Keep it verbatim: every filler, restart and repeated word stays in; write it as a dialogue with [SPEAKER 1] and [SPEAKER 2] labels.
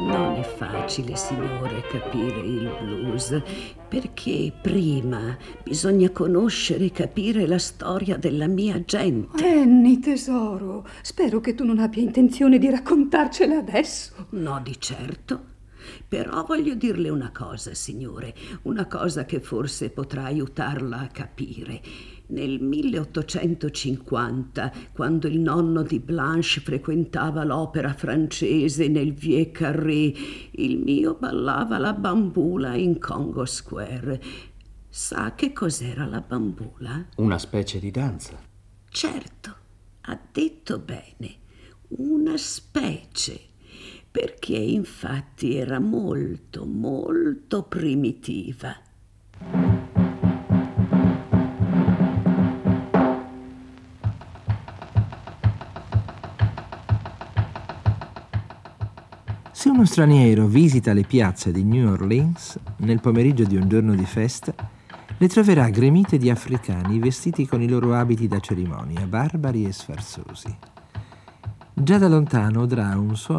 [SPEAKER 1] Non è facile, signore, capire il blues, perché prima bisogna conoscere e capire la storia della mia gente.
[SPEAKER 2] Annie, tesoro, spero che tu non abbia intenzione di raccontarcela adesso.
[SPEAKER 1] No, di certo. Però voglio dirle una cosa, signore, una cosa che forse potrà aiutarla a capire. Nel milleottocentocinquanta, quando il nonno di Blanche frequentava l'opera francese nel Vieux Carré, il mio ballava la bambula in Congo Square. Sa che cos'era la bambula?
[SPEAKER 3] Una specie di danza.
[SPEAKER 1] Certo, ha detto bene, una specie, perché infatti era molto, molto primitiva.
[SPEAKER 4] Se uno straniero visita le piazze di New Orleans nel pomeriggio di un giorno di festa, le troverà gremite di africani vestiti con i loro abiti da cerimonia, barbari e sfarzosi. Già da lontano udrà un suono